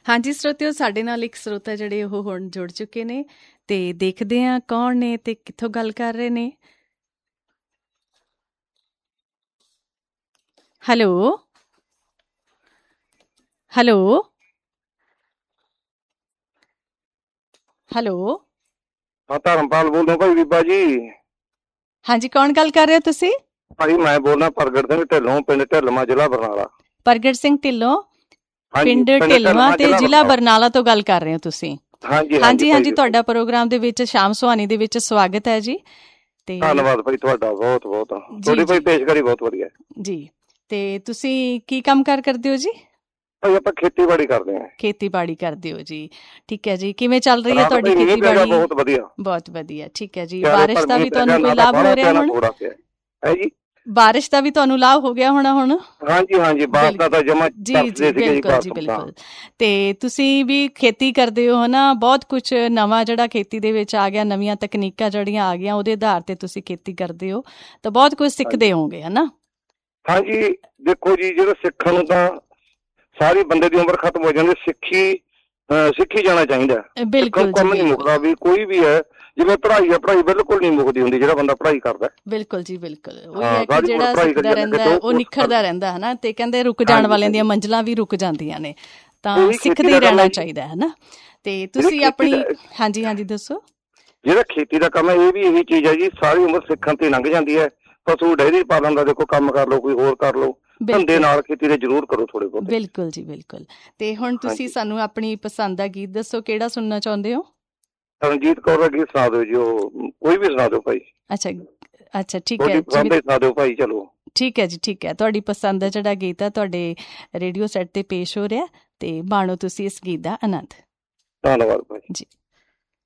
ਹਾਂਜੀ ਸਰੋਤਿਓ, ਸਾਡੇ ਨਾਲ ਇੱਕ ਸਰੋਤਾ ਜਿਹੜੇ ਉਹ ਹੁਣ ਜੁੜ ਚੁੱਕੇ ਨੇ ਤੇ ਦੇਖਦੇ ਹਾਂ ਕੌਣ ਨੇ ਤੇ ਕਿੱਥੋਂ ਗੱਲ ਕਰ ਰਹੇ ਨੇ। ਹੈਲੋ ਹੈਲੋ ਹੈਲੋ ਹਾਂ, ਧਰਮਪਾਲ ਬੋਲਦਾ ਭਾਈ ਬੀਬਾ ਜੀ। ਹਾਂਜੀ, ਕੌਣ ਗੱਲ ਕਰ ਰਹੇ ਹੋ ਤੁਸੀਂ? ਭਾਈ ਮੈਂ ਬੋਲਦਾ ਪ੍ਰਗਟ ਸਿੰਘ ਢਿੱਲੋਂ, ਪਿੰਡ ਢਿੱਲਵਾਂ, ਜ਼ਿਲ੍ਹਾ ਬਰਨਾਲਾ। ਪ੍ਰਗਟ ਸਿੰਘ ਢਿੱਲੋਂ, ਹਾਂਜੀ, ਪਿੰਡ ਢਿੱਲਵਾਂ ਤੇ ਜ਼ਿਲ੍ਹਾ ਬਰਨਾਲਾ ਤੋਂ ਗੱਲ ਕਰ ਰਹੇ ਹੋ ਤੁਸੀਂ? ਹਾਂਜੀ ਹਾਂਜੀ ਹਾਂਜੀ, ਤੁਹਾਡਾ ਪ੍ਰੋਗਰਾਮ ਦੇ ਵਿੱਚ ਸ਼ਾਮ ਸੁਹਾਣੀ ਦੇ ਵਿੱਚ ਸਵਾਗਤ ਹੈ ਜੀ। ਤੇ ਧੰਨਵਾਦ ਭਾਈ ਤੁਹਾਡਾ, ਬਹੁਤ ਬਹੁਤ ਤੁਹਾਡੀ ਭਾਈ ਪੇਸ਼ਕਾਰੀ ਬਹੁਤ ਵਧੀਆ ਜੀ। ਤੇ ਤੁਸੀਂ ਕੀ ਕੰਮ ਕਾਰ ਕਰਦੇ ਹੋ ਜੀ? ਭਾਈ ਆਪਾਂ ਖੇਤੀਬਾੜੀ ਕਰਦੇ ਹਾਂ। ਖੇਤੀਬਾੜੀ ਕਰਦੇ ਹੋ ਜੀ, ਠੀਕ ਹੈ ਜੀ। ਕਿਵੇਂ ਚੱਲ ਰਹੀ ਹੈ ਤੁਹਾਡੀ ਖੇਤੀਬਾੜੀ? ਬਹੁਤ ਵਧੀਆ, ਬਹੁਤ ਵਧੀਆ, ਠੀਕ ਹੈ ਜੀ। ਬਾਰਿਸ਼ ਦਾ ਵੀ ਤੁਹਾਨੂੰ ਕੋਈ ਲਾਭ ਹੋ ਰਿਹਾ ਹੁਣ? ਹੈ ਜੀ, ਬਾਰਿਸ਼ ਦਾ ਵੀ ਤੁਹਾਨੂੰ ਲਾਭ ਹੋ ਗਿਆ ਹੋਣਾ ਹੁਣ? ਹਾਂਜੀ ਹਾਂਜੀ, ਬਾਰਿਸ਼ ਦਾ ਤਾਂ ਜਮਾ ਜੀ ਜੀ, ਬਿਲਕੁਲ ਜੀ ਬਿਲਕੁਲ। ਤੇ ਤੁਸੀਂ ਵੀ ਖੇਤੀ ਕਰਦੇ ਹੋ ਹਨਾ, ਬਹੁਤ ਕੁਛ ਨਵਾਂ ਜਿਹੜਾ ਖੇਤੀ ਦੇ ਵਿੱਚ ਆ ਗਿਆ, ਨਵੀਆਂ ਤਕਨੀਕਾਂ ਜਿਹੜੀਆਂ ਆ ਗਈਆਂ ਉਹਦੇ ਆਧਾਰ ਤੇ ਤੁਸੀਂ ਖੇਤੀ ਕਰਦੇ ਹੋ ਤਾਂ ਬਹੁਤ ਕੁਝ ਸਿੱਖਦੇ ਹੋਗੇ ਹਨਾ? ਹਾਂਜੀ, ਦੇਖੋ ਜੀ, ਜਿਹੜਾ ਸਿੱਖਣ ਨੂੰ ਤਾਂ ਸਾਰੀ ਬੰਦੇ ਦੀ ਉਮਰ ਖਤਮ ਹੋ ਜਾਂਦੀ, ਸਿੱਖੀ ਜਾਣਾ ਚਾਹੀਦਾ। ਬਿਲਕੁਲ ਕੰਮ ਨਹੀਂ ਮੁੱਕਦਾ ਵੀ ਕੋਈ ਵੀ ਹੈ। ਜਿਵੇਂ ਪੜ੍ਹਾਈ ਆ, ਪੜ੍ਹਾਈ ਬਿਲਕੁਲ ਨਹੀਂ ਮੁੱਕਦੀ ਹੁੰਦੀ ਜਿਹੜਾ ਬੰਦਾ ਪੜ੍ਹਾਈ ਕਰਦਾ। ਬਿਲਕੁਲ ਜੀ ਬਿਲਕੁਲ, ਉਹੀ ਹੈ ਕਿ ਜਿਹੜਾ ਸਿੱਖਦਾ ਰਹਿੰਦਾ ਉਹ ਨਿਖਰਦਾ ਰਹਿੰਦਾ ਹਨਾ। ਤੇ ਕਹਿੰਦੇ ਰੁਕ ਜਾਣ ਵਾਲਿਆਂ ਦੀਆਂ ਮੰਜ਼ਿਲਾਂ ਵੀ ਰੁਕ ਜਾਂਦੀਆਂ ਨੇ, ਤਾਂ ਸਿੱਖਦੇ ਹੀ ਰਹਿਣਾ ਚਾਹੀਦਾ ਹੈ ਨਾ। ਤੇ ਤੁਸੀਂ ਆਪਣੀ ਹਾਂਜੀ ਹਾਂਜੀ ਦੱਸੋ। ਜਿਹੜਾ ਖੇਤੀ ਦਾ ਕੰਮ ਹੈ ਇਹ ਵੀ ਇਹੀ ਚੀਜ਼ ਹੈ ਜੀ, ਸਾਰੀ ਉਮਰ ਸਿੱਖਣ ਤੇ ਲੰਘ ਜਾਂਦੀ ਹੈ। ਪਸ਼ੂ ਡੇਅਰੀ ਪਾਲਣ ਦਾ ਦੇਖੋ ਕੰਮ ਕਰ ਲਓ, ਕੋਈ ਹੋਰ ਕਰ ਲਓ, ਧੰਦੇ ਨਾਲ ਖੇਤੀ ਦੇ ਜ਼ਰੂਰ ਕਰੋ ਥੋੜੇ ਬਹੁਤ। ਬਿਲਕੁਲ ਜੀ ਬਿਲਕੁਲ। ਤੇ ਹੁਣ ਤੁਸੀਂ ਸਾਨੂੰ ਆਪਣੀ ਪਸੰਦ ਦਾ ਗੀਤ ਦੱਸੋ, ਕਿਹੜਾ ਸੁਣਨਾ ਚਾਹੁੰਦੇ ਹੋ? ਰਣਜੀਤ ਕੌਰ ਦਾ ਗੀਤ ਸੁਣਾ ਦਿਓ ਜੀ, ਉਹ ਕੋਈ ਵੀ ਸੁਣਾ ਦਿਓ ਭਾਈ। ਅੱਛਾ ਅੱਛਾ, ਠੀਕ ਹੈ, ਸੁਣਾ ਦਿਓ ਭਾਈ। ਚਲੋ ਠੀਕ ਹੈ ਜੀ, ਠੀਕ ਹੈ। ਤੁਹਾਡੀ ਪਸੰਦ ਦਾ ਜਿਹੜਾ ਗੀਤ ਆ ਤੁਹਾਡੇ ਰੇਡੀਓ ਸੈੱਟ ਤੇ ਪੇਸ਼ ਹੋ ਰਿਹਾ, ਤੇ ਮਾਣੋ ਤੁਸੀਂ ਇਸ ਗੀਤ ਦਾ ਆਨੰਦ। ਧੰਨਵਾਦ ਭਾਈ ਜੀ।